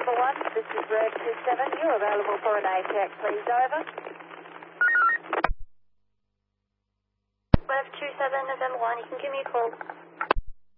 November 1, this is Rev 27. You're available for an ATAC, please. Over. Rev 27, November 1, you can give me a call.